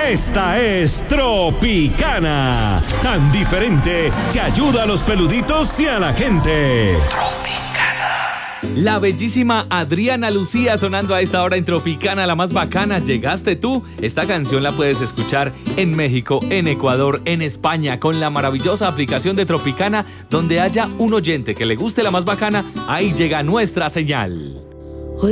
Esta es Tropicana, tan diferente que ayuda a los peluditos y a la gente. La bellísima Adriana Lucía sonando a esta hora en Tropicana, la más bacana. Llegaste tú. Esta canción la puedes escuchar en México, en Ecuador, en España, con la maravillosa aplicación de Tropicana. Donde haya un oyente que le guste la más bacana, ahí llega nuestra señal.